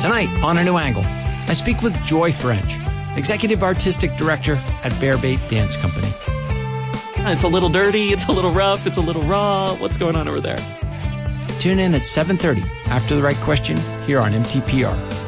Tonight, on A New Angle, I speak with Joy French, Executive Artistic Director at Bearbait Dance Company. It's a little dirty, it's a little rough, it's a little raw. What's going on over there? Tune in at 7:30 after the right question here on MTPR.